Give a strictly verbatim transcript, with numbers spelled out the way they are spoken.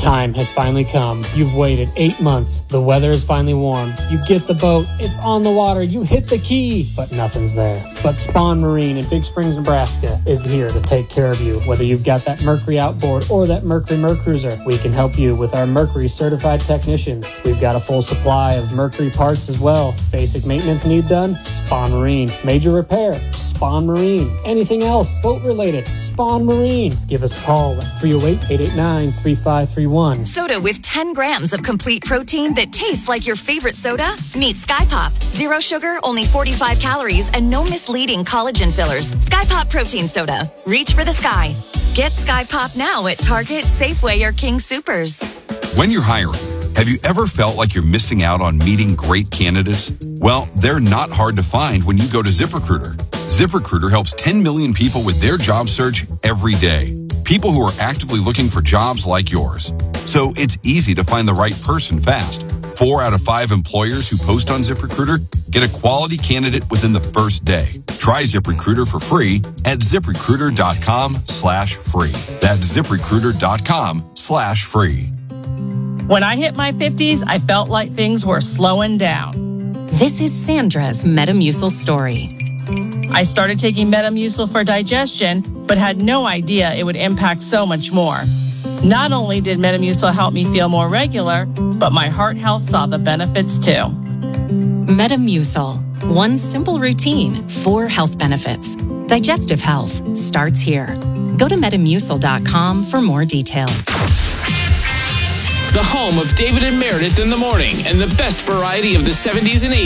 time has finally come. You've waited eight months. The weather is finally warm. You get the boat. It's on the water. You hit the key, but nothing's there. But Spawn Marine in Big Springs, Nebraska is here to take care of you. Whether you've got that Mercury outboard or that Mercury Mercruiser, we can help you with our Mercury certified technicians. We've got a full supply of Mercury parts as well. Basic maintenance need done? Spawn Marine. Major repair? Spawn Marine. Anything else boat related? Spawn Marine. Give us a call at three oh eight, eight eight nine, three five three one. Soda with ten grams of complete protein that tastes like your favorite soda? Meet Sky Pop. Zero sugar, only forty-five calories, and no misleading collagen fillers. Sky Pop Protein Soda. Reach for the sky. Get Sky Pop now at Target, Safeway, or King Soopers. When you're hiring, have you ever felt like you're missing out on meeting great candidates? Well, they're not hard to find when you go to ZipRecruiter. ZipRecruiter helps ten million people with their job search every day. People who are actively looking for jobs like yours. So it's easy to find the right person fast. Four out of five employers who post on ZipRecruiter get a quality candidate within the first day. Try ZipRecruiter for free at ZipRecruiter.com slash free. That's ZipRecruiter.com slash free. When I hit my fifties, I felt like things were slowing down. This is Sandra's Metamucil story. I started taking Metamucil for digestion, but had no idea it would impact so much more. Not only did Metamucil help me feel more regular, but my heart health saw the benefits too. Metamucil. One simple routine, four health benefits. Digestive health starts here. Go to Metamucil dot com for more details. The home of David and Meredith in the morning and the best variety of the seventies and eighties.